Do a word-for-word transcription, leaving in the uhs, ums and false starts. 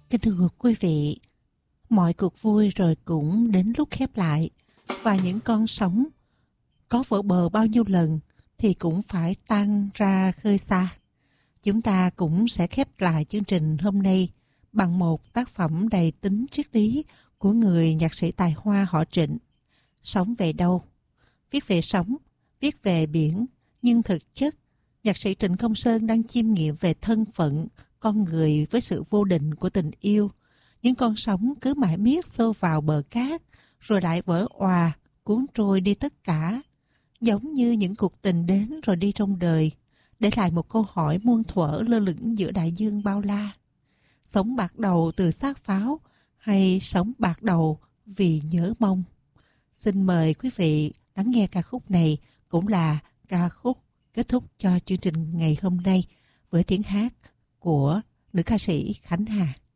Kính thưa quý vị, mọi cuộc vui rồi cũng đến lúc khép lại, và những con sóng có vỡ bờ bao nhiêu lần thì cũng phải tan ra khơi xa. Chúng ta cũng sẽ khép lại chương trình hôm nay bằng một tác phẩm đầy tính triết lý của người nhạc sĩ tài hoa họ Trịnh. Sống về đâu? Viết về sống, viết về biển, nhưng thực chất nhạc sĩ Trịnh Công Sơn đang chiêm nghiệm về thân phận con người với sự vô định của tình yêu. Những con sóng cứ mãi miết xô vào bờ cát, rồi lại vỡ òa, cuốn trôi đi tất cả. Giống như những cuộc tình đến rồi đi trong đời, để lại một câu hỏi muôn thuở lơ lửng giữa đại dương bao la. Sống bạc đầu từ xác pháo, hay sống bạc đầu vì nhớ mong? Xin mời quý vị lắng nghe ca khúc này, cũng là ca khúc kết thúc cho chương trình ngày hôm nay với tiếng hát của nữ ca sĩ Khánh Hà.